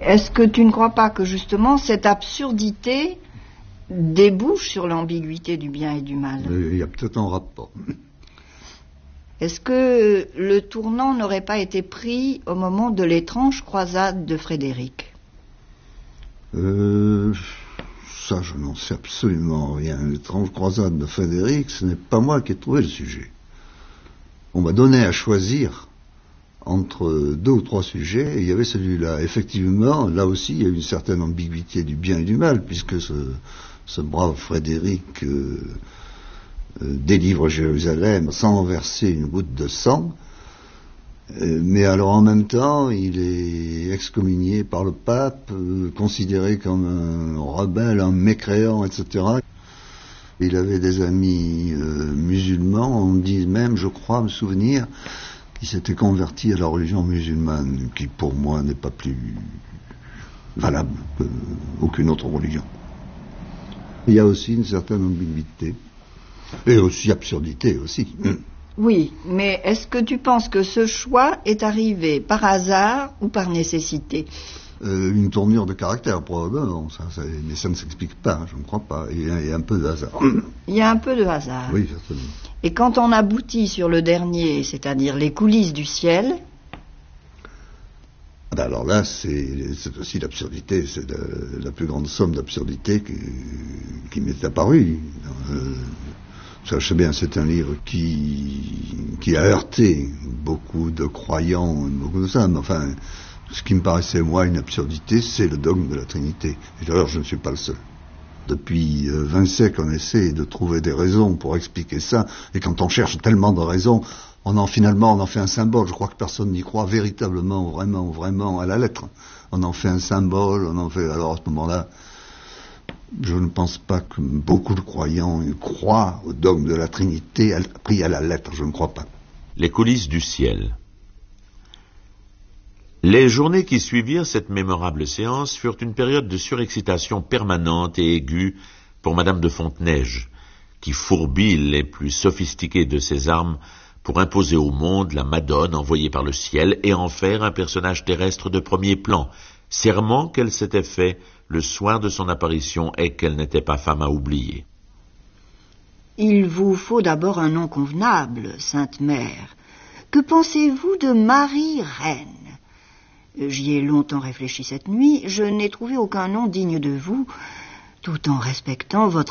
Est-ce que tu ne crois pas que justement cette absurdité débouche sur l'ambiguïté du bien et du mal? Il y a peut-être un rapport. Est-ce que le tournant n'aurait pas été pris au moment de l'étrange croisade de Frédéric? Ça, je n'en sais absolument rien. L'étrange croisade de Frédéric, ce n'est pas moi qui ai trouvé le sujet. On m'a donné à choisir entre 2 ou 3 sujets, et il y avait celui-là. Effectivement, là aussi, il y a une certaine ambiguïté du bien et du mal, puisque ce brave Frédéric délivre Jérusalem sans verser une goutte de sang, mais alors en même temps, il est excommunié par le pape, considéré comme un rebelle, un mécréant, etc. Il avait des amis musulmans, on dit même, je crois me souvenir, qu'il s'était converti à la religion musulmane, qui pour moi n'est pas plus valable qu'aucune autre religion. Il y a aussi une certaine ambiguïté, et aussi absurdité aussi. Oui, mais est-ce que tu penses que ce choix est arrivé par hasard ou par nécessité? Une tournure de caractère, probablement, mais ça ne s'explique pas, je ne crois pas. Il y a un peu de hasard. Il y a un peu de hasard. Oui, certainement. Et quand on aboutit sur le dernier, c'est-à-dire les coulisses du ciel... Alors là, c'est aussi l'absurdité, c'est la plus grande somme d'absurdité qui m'est apparue. Je sais bien, c'est un livre qui a heurté beaucoup de croyants, beaucoup de ça, mais enfin... Ce qui me paraissait, moi, une absurdité, c'est le dogme de la Trinité. Et d'ailleurs, je ne suis pas le seul. Depuis 20 siècles, on essaie de trouver des raisons pour expliquer ça, et quand on cherche tellement de raisons, finalement, on en fait un symbole. Je crois que personne n'y croit véritablement, vraiment, à la lettre. On en fait un symbole, alors à ce moment-là, je ne pense pas que beaucoup de croyants croient au dogme de la Trinité pris à la lettre, je ne crois pas. Les coulisses du ciel. Les journées qui suivirent cette mémorable séance furent une période de surexcitation permanente et aiguë pour Madame de Fontenège, qui fourbit les plus sophistiquées de ses armes pour imposer au monde la Madone envoyée par le ciel et en faire un personnage terrestre de premier plan, serment qu'elle s'était fait le soir de son apparition et qu'elle n'était pas femme à oublier. Il vous faut d'abord un nom convenable, Sainte Mère. Que pensez-vous de Marie-Reine? J'y ai longtemps réfléchi cette nuit, je n'ai trouvé aucun nom digne de vous, tout en respectant votre